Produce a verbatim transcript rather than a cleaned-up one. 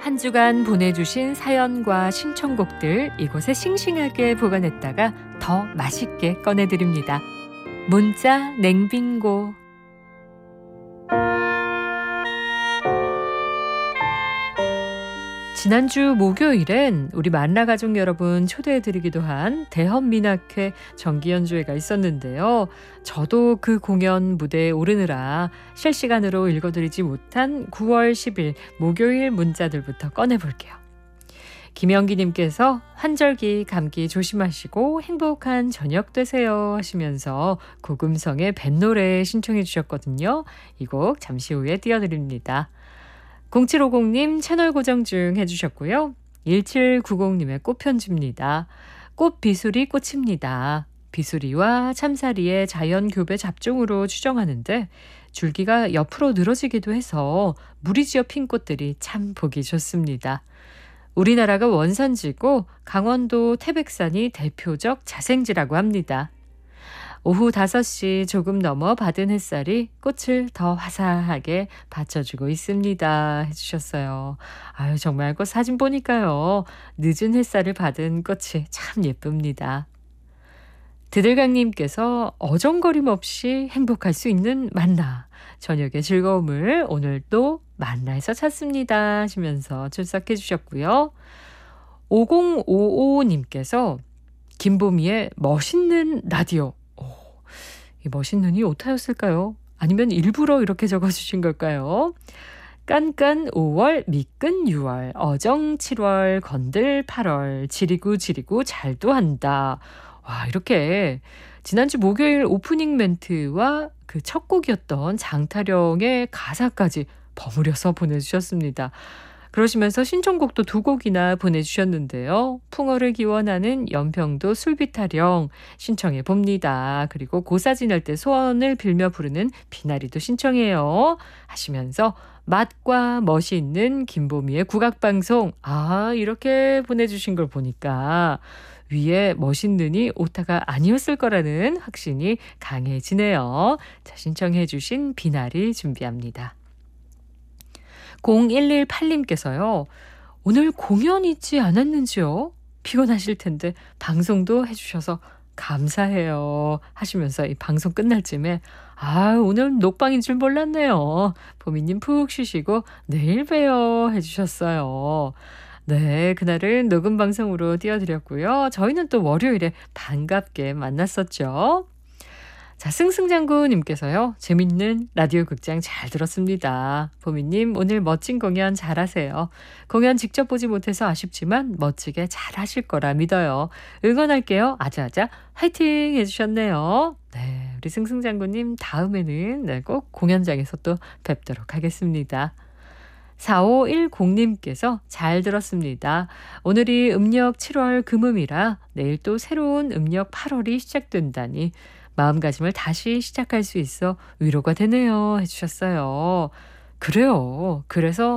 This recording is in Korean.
한 주간 보내주신 사연과 신청곡들 이곳에 싱싱하게 보관했다가 더 맛있게 꺼내드립니다. 문자 냉빙고. 지난주 목요일엔 우리 만나가족 여러분 초대해드리기도 한 대헌민학회 정기연주회가 있었는데요. 저도 그 공연 무대에 오르느라 실시간으로 읽어드리지 못한 구월 십일 목요일 문자들부터 꺼내볼게요. 김영기님께서 환절기 감기 조심하시고 행복한 저녁 되세요 하시면서 고금성의 뱃노래 신청해 주셨거든요. 이 곡 잠시 후에 띄워드립니다. 공칠오공님 채널 고정 중 해주셨고요. 일칠구공님의 꽃편지입니다. 꽃 비수리 꽃입니다. 비수리와 참사리의 자연교배 잡종으로 추정하는데 줄기가 옆으로 늘어지기도 해서 무리지어 핀 꽃들이 참 보기 좋습니다. 우리나라가 원산지고 강원도 태백산이 대표적 자생지라고 합니다. 오후 다섯 시 조금 넘어 받은 햇살이 꽃을 더 화사하게 받쳐주고 있습니다 해주셨어요. 아유, 정말 꽃 사진 보니까요. 늦은 햇살을 받은 꽃이 참 예쁩니다. 드들강님께서 어정거림 없이 행복할 수 있는 만나. 저녁의 즐거움을 오늘도 만나에서 찾습니다 하시면서 출석해 주셨고요. 오공오오님께서 김보미의 멋있는 라디오. 이 멋있는이 오타였을까요? 아니면 일부러 이렇게 적어주신 걸까요? 깐깐 오월, 미끈 유월, 어정 칠월, 건들 팔월, 지리구 지리구 잘도 한다. 와, 이렇게 지난주 목요일 오프닝 멘트와 그 첫 곡이었던 장타령의 가사까지 버무려서 보내주셨습니다. 그러시면서 신청곡도 두 곡이나 보내주셨는데요. 풍어를 기원하는 연평도 술비타령 신청해 봅니다. 그리고 고사 지낼 때 소원을 빌며 부르는 비나리도 신청해요 하시면서 맛과 멋이 있는 김보미의 국악방송. 아, 이렇게 보내주신 걸 보니까 위에 멋있느니 오타가 아니었을 거라는 확신이 강해지네요. 자, 신청해 주신 비나리 준비합니다. 공일일팔님께서요. 오늘 공연 있지 않았는지요? 피곤하실 텐데 방송도 해주셔서 감사해요 하시면서 이 방송 끝날 쯤에 아, 오늘 녹방인 줄 몰랐네요. 보미님 푹 쉬시고 내일 봬요 해주셨어요. 네, 그날은 녹음 방송으로 띄워드렸고요. 저희는 또 월요일에 반갑게 만났었죠. 자, 승승장구님께서요. 재밌는 라디오 극장 잘 들었습니다. 보미님 오늘 멋진 공연 잘하세요. 공연 직접 보지 못해서 아쉽지만 멋지게 잘하실 거라 믿어요. 응원할게요. 아자아자 화이팅 해주셨네요. 네, 우리 승승장구님 다음에는 네, 꼭 공연장에서 또 뵙도록 하겠습니다. 사오일공님께서 잘 들었습니다. 오늘이 음력 칠월 금음이라 내일 또 새로운 음력 팔월이 시작된다니 마음가짐을 다시 시작할 수 있어 위로가 되네요 해주셨어요. 그래요. 그래서